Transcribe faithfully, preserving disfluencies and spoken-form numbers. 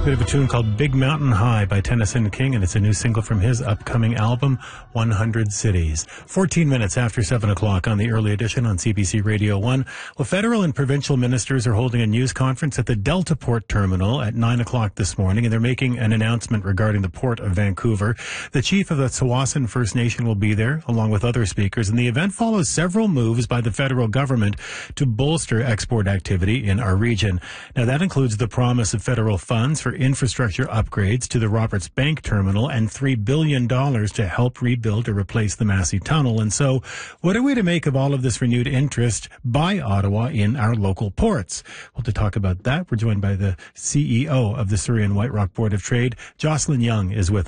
Bit of a tune called Big Mountain High by Tennyson King, and it's a new single from his upcoming album, one hundred Cities. fourteen minutes after seven o'clock on the early edition on C B C Radio one. Well, federal and provincial ministers are holding a news conference at the Delta Port Terminal at nine o'clock this morning, and they're making an announcement regarding the Port of Vancouver. The chief of the Tsawwassen First Nation will be there, along with other speakers, and the event follows several moves by the federal government to bolster export activity in our region. Now, that includes the promise of federal funds for infrastructure upgrades to the Roberts Bank terminal and three billion dollars to help rebuild or replace the Massey Tunnel. And so what are we to make of all of this renewed interest by Ottawa in our local ports? Well, to talk about that, we're joined by the C E O of the Surrey and White Rock Board of Trade. Jocelyn Young is with